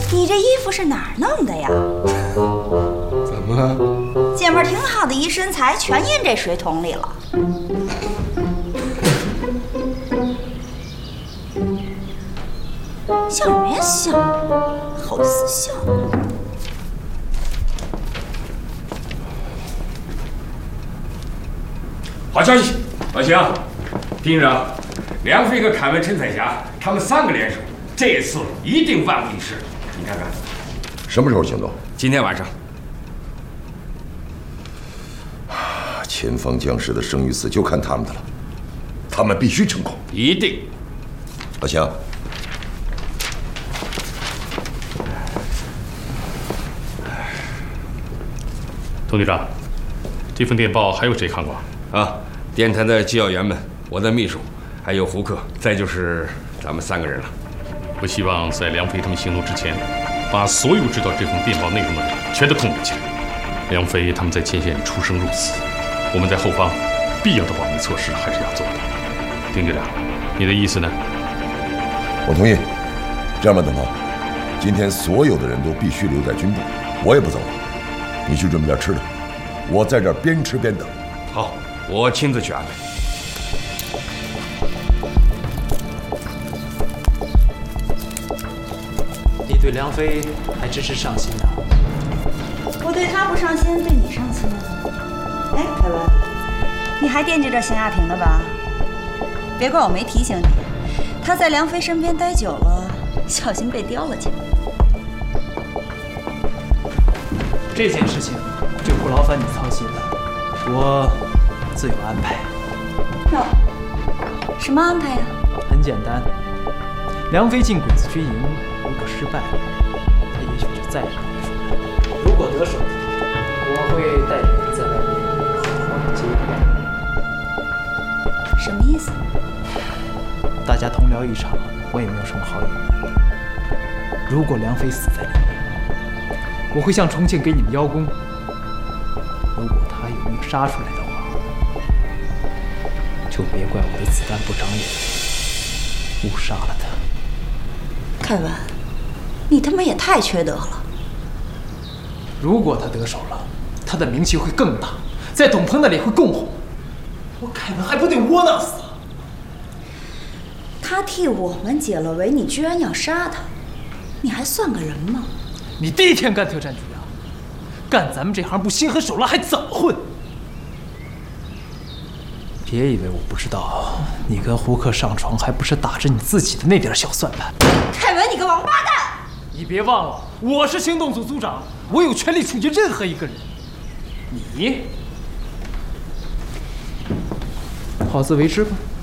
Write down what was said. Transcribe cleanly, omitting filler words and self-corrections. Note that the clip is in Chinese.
你这衣服是哪儿弄的呀？ 怎么了？ 姐们儿挺好的一身材，全印这水桶里了。笑什么呀笑？好意思笑？ 好消息，老邢，听着，梁飞和凯文、陈彩霞他们3个联手，这次一定万无一失。你看看， 什么时候行动？ 今天晚上。 前方将士的生与死就看他们的了，他们必须成功。 一定。 老邢， 童队长，这份电报还有谁看过？ 啊，电台的机要员们，我的秘书，还有胡克，再就是咱们3个人了。 我希望在梁飞他们行动之前，把所有知道这封电报内容的人全都通知起来。梁飞他们在前线出生入死，我们在后方必要的保密措施还是要做的。丁队长，你的意思呢？ 我同意。这样吧，邓鹏，今天所有的人都必须留在军部，我也不走了。你去准备点吃的，我在这儿边吃边等。 好，我亲自去安排。 你对梁飞还真是上心的。 我对他不上心，对你上心。哎，凯文，你还惦记着邢亚平的吧？别怪我没提醒你，他在梁飞身边待久了，小心被叼了去。 这件事情就不劳烦你操心了，我自有安排。 哟，什么安排呀？ 很简单，梁飞进鬼子军营，如果失败了，他也许就再也跑不出来；如果得手，我会带着人在外面好好的接应。 什么意思？ 大家同僚一场，我也没有什么好隐瞒的。如果梁飞死在里面，我会向重庆给你们邀功；如果他有命杀出来的话，就别怪我的子弹不长眼，误杀了他。 凯文，你他妈也太缺德了！ 如果他得手了，他的名气会更大，在董鹏那里会更红。我凯文还不得窝囊死？ 他替我们解了围，你居然要杀他，你还算个人吗？ 你第一天干特战局啊？干咱们这行不心狠手辣还怎么混？别以为我不知道，你跟胡克上床还不是打着你自己的那点小算盘。 凯文，你个王八蛋！ 你别忘了，我是行动组组长，我有权利处决任何一个人。你好自为之吧。